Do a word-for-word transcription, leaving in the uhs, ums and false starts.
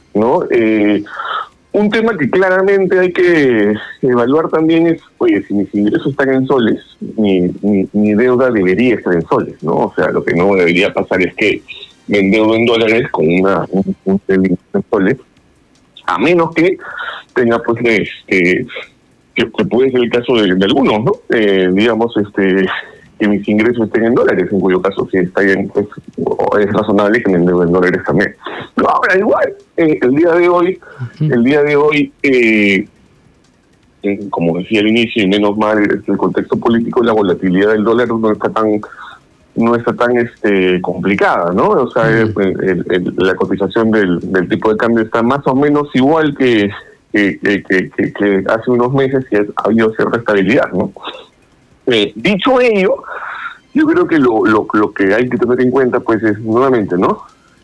¿no? Eh, un tema que claramente hay que evaluar también es, oye, si mis ingresos están en soles, mi, mi, mi deuda debería estar en soles, ¿no? O sea, lo que no debería pasar es que me endeudo en dólares con una, un, un ingreso en soles, a menos que tenga, pues, este, que, que puede ser el caso de, de algunos, ¿no? Eh, digamos, este, que mis ingresos estén en dólares, en cuyo caso sí está bien, pues, es razonable que me endeude en dólares también. Pero ahora igual, eh, el día de hoy, el día de hoy, eh, eh, como decía al inicio, y menos mal, el contexto político, la volatilidad del dólar no está tan no está tan este complicada, ¿no? O sea, mm. el, el, el, la cotización del, del tipo de cambio está más o menos igual que que, que, que, que hace unos meses y ha habido cierta estabilidad, ¿no? Eh, dicho ello, yo creo que lo, lo, lo que hay que tener en cuenta, pues, es nuevamente, ¿no?